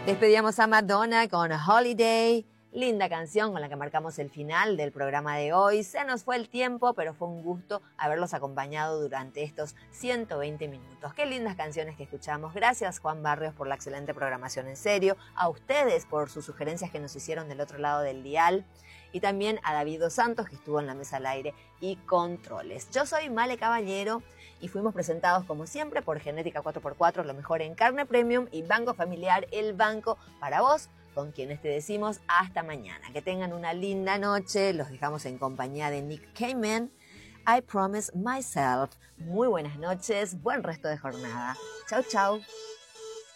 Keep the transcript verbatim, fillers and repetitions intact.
Despedíamos a Madonna con Holiday, linda canción con la que marcamos el final del programa de hoy. Se nos fue el tiempo, pero fue un gusto haberlos acompañado durante estos ciento veinte minutos. Qué lindas canciones que escuchamos. Gracias, Juan Barrios, por la excelente programación en serio. A ustedes por sus sugerencias que nos hicieron del otro lado del dial. Y también a David Dos Santos, que estuvo en la mesa al aire y controles. Yo soy Male Caballero y fuimos presentados, como siempre, por Genética cuatro por cuatro, lo mejor en carne premium, y Banco Familiar, el banco para vos, con quienes te decimos hasta mañana. Que tengan una linda noche. Los dejamos en compañía de Nick Cayman. I Promise Myself. Muy buenas noches, buen resto de jornada. Chau, chau.